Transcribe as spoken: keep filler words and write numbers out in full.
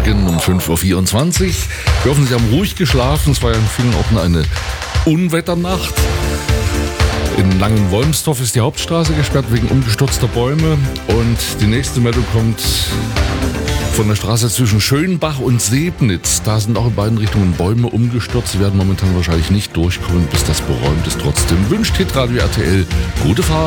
Morgen um fünf Uhr vierundzwanzig. Wir hoffen, Sie haben ruhig geschlafen. Es war ja in vielen Orten eine Unwetternacht. In Langenwolmsdorf ist die Hauptstraße gesperrt wegen umgestürzter Bäume. Und die nächste Meldung kommt von der Straße zwischen Schönbach und Sebnitz. Da sind auch in beiden Richtungen Bäume umgestürzt. Sie werden momentan wahrscheinlich nicht durchkommen, bis das beräumt ist. Trotzdem wünscht Hitradio R T L gute Fahrt.